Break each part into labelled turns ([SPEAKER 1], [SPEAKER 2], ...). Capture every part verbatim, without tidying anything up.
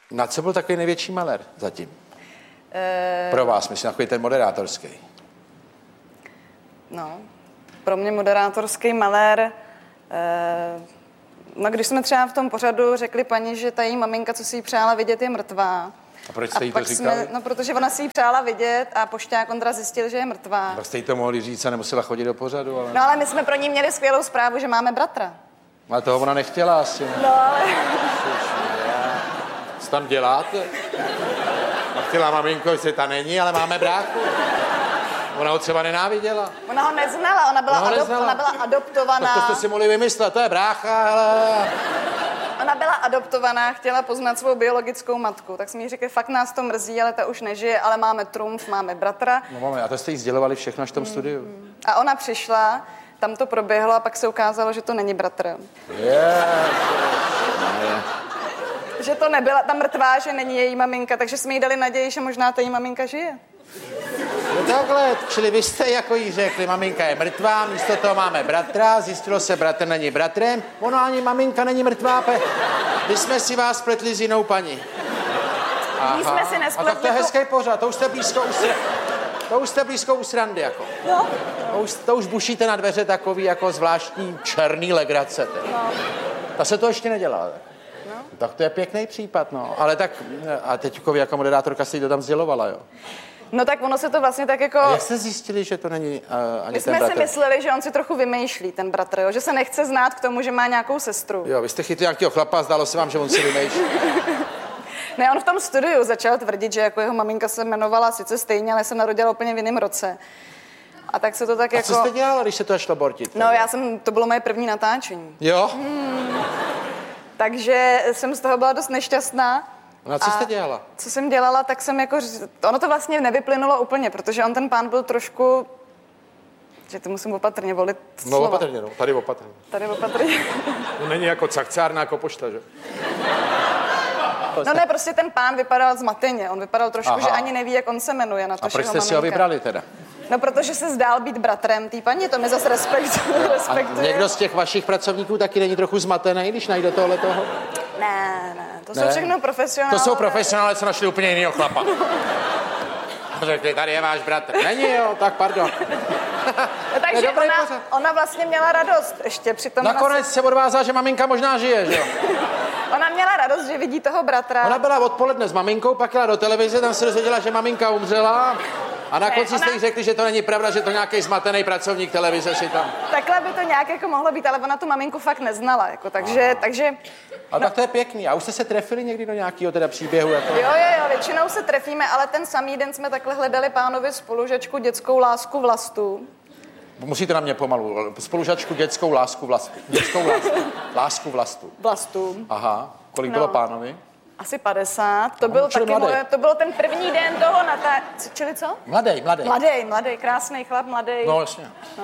[SPEAKER 1] Na co byl takový největší malér zatím?
[SPEAKER 2] E...
[SPEAKER 1] Pro vás, myslím, takový ten moderátorský.
[SPEAKER 2] No, pro mě moderátorský malér... E... No, když jsme třeba v tom pořadu řekli paní, že ta její maminka, co si jí přála vidět, je mrtvá.
[SPEAKER 1] A proč jste jí to říkali?
[SPEAKER 2] Jsme, no, protože ona si jí přála vidět a pošťák Ondra zjistil, že je mrtvá.
[SPEAKER 1] Tak jste jí to mohli říct a nemusela chodit do pořadu, ale...
[SPEAKER 2] No, ale my jsme pro ní měli skvělou zprávu, že máme bratra.
[SPEAKER 1] Ale toho ona nechtěla asi. Ne?
[SPEAKER 2] No, ale...
[SPEAKER 1] Co tam děláte? A chtěla maminko, že ta není, ale máme bráchu. Ona ho třeba nenáviděla.
[SPEAKER 2] Ona ho neznala, ona byla,
[SPEAKER 1] ona,
[SPEAKER 2] adop,
[SPEAKER 1] neznala.
[SPEAKER 2] ona byla adoptovaná.
[SPEAKER 1] Tak to jste si mohli vymyslet, to je brácha, ale...
[SPEAKER 2] Ona byla adoptovaná, chtěla poznat svou biologickou matku, tak jsme jí řekli, fakt nás to mrzí, ale ta už nežije, ale máme trumf, máme bratra.
[SPEAKER 1] No máme, a to jste jí sdělovali všechno až v tom mm. studiu.
[SPEAKER 2] A ona přišla, tam to proběhlo a pak se ukázalo, že to není bratr.
[SPEAKER 1] Yeah.
[SPEAKER 2] Že to nebyla ta mrtvá, že není její maminka, takže jsme jí dali naději, že možná ta její maminka žije.
[SPEAKER 1] No takhle, čili vy jste jako jí řekli, maminka je mrtvá, místo toho máme bratra, zjistilo se, bratr není bratrem, ono ani maminka není mrtvá, pe... my jsme si vás spletli s jinou paní.
[SPEAKER 2] Aha. My jsme si nespletli.
[SPEAKER 1] A tak to je hezký pořad, to už jste blízko u srandy, to už jste blízko u srandy, jako.
[SPEAKER 2] No.
[SPEAKER 1] To už, to už bušíte na dveře takový jako zvláštní černý legrace. No. Ta se to ještě nedělá. No. Tak to je pěkný případ, no. Ale tak, a teď jako moderátorka si to tam sdělovala, jo.
[SPEAKER 2] No tak ono se to vlastně tak jako...
[SPEAKER 1] A jak jste zjistili, že to není uh, ani
[SPEAKER 2] My
[SPEAKER 1] ten
[SPEAKER 2] jsme
[SPEAKER 1] bratr?
[SPEAKER 2] si mysleli, že on si trochu vymýšlí, ten bratr, jo? Že se nechce znát k tomu, že má nějakou sestru.
[SPEAKER 1] Jo, vy jste chytli nějakého chlapa a zdálo se vám, že on si vymýšlí.
[SPEAKER 2] Ne, on v tom studiu začal tvrdit, že jako jeho maminka se jmenovala sice stejně, ale se narodila úplně v jiném roce. A tak se to tak
[SPEAKER 1] a
[SPEAKER 2] jako...
[SPEAKER 1] co jste dělala, když se to šlo bortit?
[SPEAKER 2] No já jsem, to bylo moje první natáčení.
[SPEAKER 1] Jo?
[SPEAKER 2] Hmm. Takže jsem z toho byla dost nešťastná.
[SPEAKER 1] No a co jste dělala?
[SPEAKER 2] Co jsem dělala, tak jsem jako... Ono to vlastně nevyplynulo úplně, protože on ten pán byl trošku... Že to musím opatrně volit slova.
[SPEAKER 1] No opatrně, no. Tady opatrně.
[SPEAKER 2] Tady opatrně.
[SPEAKER 1] To není jako cakcárna, jako pošta, že?
[SPEAKER 2] No ne, prostě ten pán vypadal zmateně. On vypadal trošku,
[SPEAKER 1] Aha.
[SPEAKER 2] že ani neví, jak on se jmenuje. Na to,
[SPEAKER 1] a proč jste si ho vybrali teda?
[SPEAKER 2] No, protože se zdál být bratrem té paní, to mi zase respektuje.
[SPEAKER 1] A někdo z těch vašich pracovníků taky není trochu zmatený, když najde tohle toho?
[SPEAKER 2] Ne, ne, to
[SPEAKER 1] ne.
[SPEAKER 2] jsou všechno profesionálové.
[SPEAKER 1] To jsou profesionálové, co našli úplně jinýho chlapa. Řekli, tady je váš bratr. Není, jo, tak pardon.
[SPEAKER 2] No, takže ona, ona vlastně měla radost ještě přitom.
[SPEAKER 1] Nakonec se odvázala, že maminka možná žije, že jo?
[SPEAKER 2] Ona měla radost, že vidí toho bratra.
[SPEAKER 1] Ona byla odpoledne s maminkou, pak jela do televize, tam se dozvěděla, že maminka umřela. A na konci jste jí řekli, že to není pravda, že to nějaký zmatený pracovník televize si tam.
[SPEAKER 2] Takhle by to nějak jako mohlo být, ale ona tu maminku fakt neznala, jako, takže, takže...
[SPEAKER 1] A no. Tak to je pěkný. A už jste se trefili někdy do nějakého teda příběhu? Jako...
[SPEAKER 2] Jo, jo, jo, většinou se trefíme, ale ten samý den jsme takhle hledali pánovi spolužačku dětskou lásku vlastu.
[SPEAKER 1] Musíte na mě pomalu. Spolužačku dětskou lásku vlastu. Dětskou lásku. Lásku vlastu.
[SPEAKER 2] Vlastu.
[SPEAKER 1] Aha. Kolik
[SPEAKER 2] no.
[SPEAKER 1] bylo pánovi?
[SPEAKER 2] Asi padesát. To, byl taky moje, to bylo ten první den toho natá... Čili co?
[SPEAKER 1] Mladej, mladej.
[SPEAKER 2] Mladej, mladej, krásný chlap, mladej.
[SPEAKER 1] No, jasně.
[SPEAKER 2] No.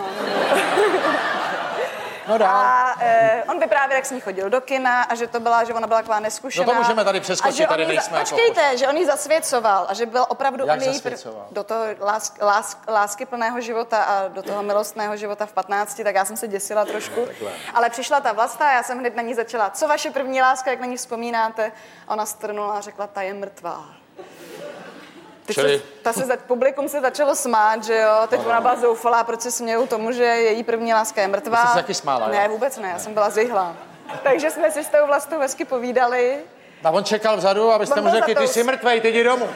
[SPEAKER 1] No dál.
[SPEAKER 2] A e, on vyprávěl, jak s ní chodil do kina a že to byla, že ona byla taková neskušená.
[SPEAKER 1] No to můžeme tady přeskočit, tady nejsme.
[SPEAKER 2] Za... Počkejte, jako... že on jí zasvěcoval a že byl opravdu
[SPEAKER 1] jak
[SPEAKER 2] on její pr... do toho lás, lás, lásky plného života a do toho milostného života v patnácti, tak já jsem se děsila trošku. Takhle. Ale přišla ta Vlasta a já jsem hned na ní začala, co vaše první láska, jak na ní vzpomínáte? A ona strnula a řekla, ta je mrtvá.
[SPEAKER 1] Čili...
[SPEAKER 2] Se, ta se, publikum se začalo smát, že jo, teď ona byla zoufalá, proč se smějou tomu, že její první láska je mrtvá.
[SPEAKER 1] Ty jsi se taky smála,
[SPEAKER 2] ne,
[SPEAKER 1] jo?
[SPEAKER 2] vůbec ne, já jsem byla zvyhlá. Takže jsme si s tou Vlastou hezky povídali.
[SPEAKER 1] A on čekal vzadu, abyste mu řekli, ty jsi mrtvej, ty jdi domů.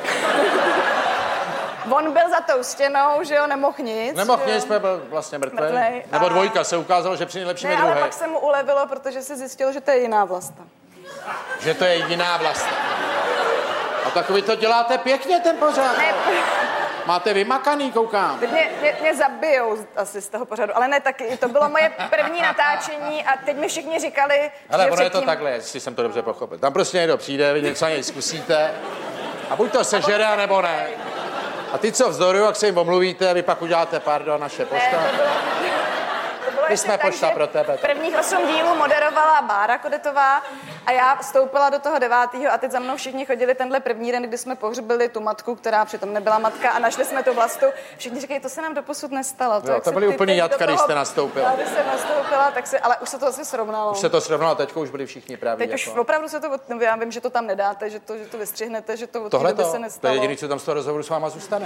[SPEAKER 2] On byl za tou stěnou, že jo, nemohl nic.
[SPEAKER 1] Nemohl nic, byl vlastně mrtvej. mrtvej. Nebo a... dvojka, se ukázalo, že při nejlepším je druhý.
[SPEAKER 2] Ale pak se mu ulevilo, protože se zjistilo, že to je jiná Vlasta.
[SPEAKER 1] Že to je jiná Vlasta. A tak vy to děláte pěkně, ten pořád. Ne. Máte vymakaný, koukám.
[SPEAKER 2] Mě, mě, mě zabijou asi z toho pořadu, ale ne taky. To bylo moje první natáčení a teď mi všichni říkali,
[SPEAKER 1] hele,
[SPEAKER 2] že
[SPEAKER 1] ono
[SPEAKER 2] předtím...
[SPEAKER 1] je to takhle, jestli jsem to dobře pochopil. Tam prostě někdo přijde, vy něco na něj zkusíte a buď to sežere, nebo ne. A ty, co vzdorují, jak se jim omluvíte, vy pak uděláte, pardon, naše pošta.
[SPEAKER 2] Ne, to bylo, to bylo
[SPEAKER 1] jsme pošta pro tebe. Tak.
[SPEAKER 2] Prvních osm dílů moderovala Bára Kodetová a já vstoupila do toho devátého a teď za mnou všichni chodili tenhle první den, kdy jsme pohřbili tu matku, která přitom nebyla matka a našli jsme tu vlastu. Všichni říkají, to se nám doposud nestalo. To,
[SPEAKER 1] jo, to byly úplný jatka, když jste nastoupila.
[SPEAKER 2] Když jsem nastoupila, tak si, ale už se to asi srovnalo.
[SPEAKER 1] Už se to srovnalo, teďko už byli všichni právě.
[SPEAKER 2] Teď
[SPEAKER 1] jako.
[SPEAKER 2] už opravdu se to, já vím, že to tam nedáte, že to, že to vystřihnete, že to od
[SPEAKER 1] Tohle
[SPEAKER 2] té doby se nestalo.
[SPEAKER 1] To je jediné, co tam z toho rozhovoru s váma zůstane.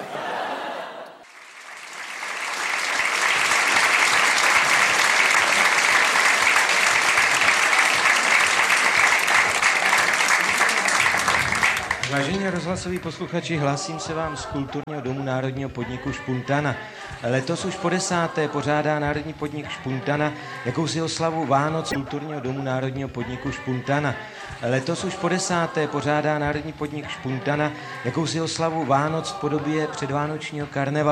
[SPEAKER 3] Vážení rozhlasoví posluchači, hlásím se vám z Kulturního domu Národního podniku Špuntana. Letos už po desáté pořádá Národní podnik Špuntana jakousi oslavu Vánoc Kulturního domu Národního podniku Špuntana. Letos už po desáté pořádá Národní podnik Špuntana jakousi oslavu Vánoc v podobě předvánočního karnevalu.